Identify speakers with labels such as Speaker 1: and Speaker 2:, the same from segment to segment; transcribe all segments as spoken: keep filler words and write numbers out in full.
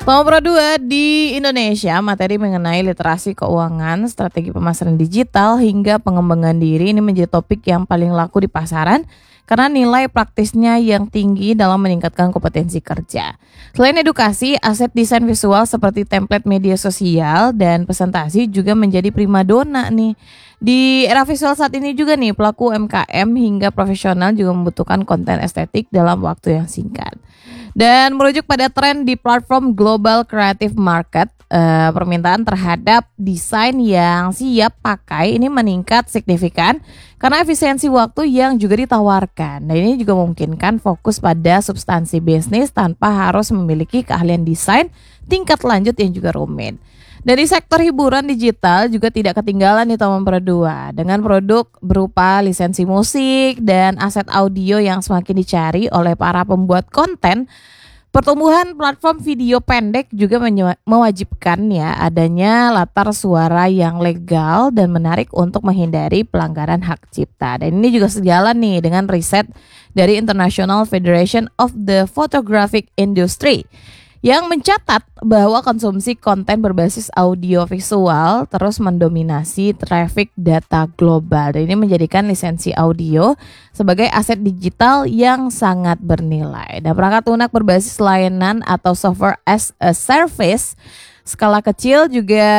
Speaker 1: Nomor dua, di Indonesia materi mengenai literasi keuangan, strategi pemasaran digital hingga pengembangan diri ini menjadi topik yang paling laku di pasaran karena nilai praktisnya yang tinggi dalam meningkatkan kompetensi kerja. Selain edukasi, aset desain visual seperti template media sosial dan presentasi juga menjadi primadona nih. Di era visual saat ini juga nih, pelaku U M K M hingga profesional juga membutuhkan konten estetik dalam waktu yang singkat. Dan merujuk pada tren di platform Global Creative Market, eh, permintaan terhadap desain yang siap pakai ini meningkat signifikan karena efisiensi waktu yang juga ditawarkan. Dan ini juga memungkinkan fokus pada substansi bisnis tanpa harus memiliki keahlian desain tingkat lanjut yang juga rumit. Dari sektor hiburan digital juga tidak ketinggalan di nomor dua dengan produk berupa lisensi musik dan aset audio yang semakin dicari oleh para pembuat konten. Pertumbuhan platform video pendek juga mewajibkan ya adanya latar suara yang legal dan menarik untuk menghindari pelanggaran hak cipta. Dan ini juga sejalan nih dengan riset dari International Federation of the Photographic Industry yang mencatat bahwa konsumsi konten berbasis audio visual terus mendominasi traffic data global. Dan ini menjadikan lisensi audio sebagai aset digital yang sangat bernilai. Dan perangkat lunak berbasis layanan atau software as a service skala kecil juga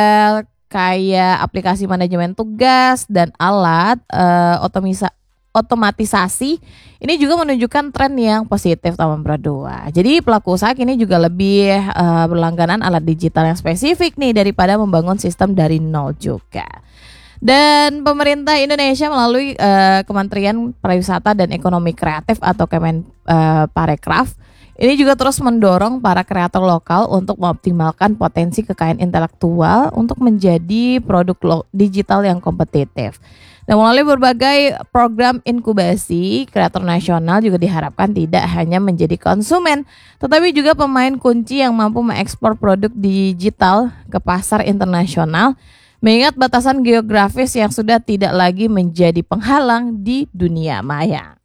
Speaker 1: kayak aplikasi manajemen tugas dan alat uh, otomisa otomatisasi ini juga menunjukkan tren yang positif nomor dua. Jadi pelaku usaha ini juga lebih uh, berlangganan alat digital yang spesifik nih daripada membangun sistem dari nol juga. Dan pemerintah Indonesia melalui uh, Kementerian Pariwisata dan Ekonomi Kreatif atau Kemen uh, Parekraf ini juga terus mendorong para kreator lokal untuk mengoptimalkan potensi kekayaan intelektual untuk menjadi produk lo- digital yang kompetitif. Dan melalui berbagai program inkubasi, kreator nasional juga diharapkan tidak hanya menjadi konsumen, tetapi juga pemain kunci yang mampu mengekspor produk digital ke pasar internasional, mengingat batasan geografis yang sudah tidak lagi menjadi penghalang di dunia maya.